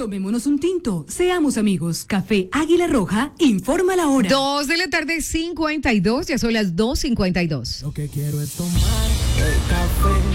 Tomémonos un tinto, seamos amigos. Café Águila Roja, informa la hora. 2:52 PM, ya son las 2:52. Lo que quiero es tomar el café.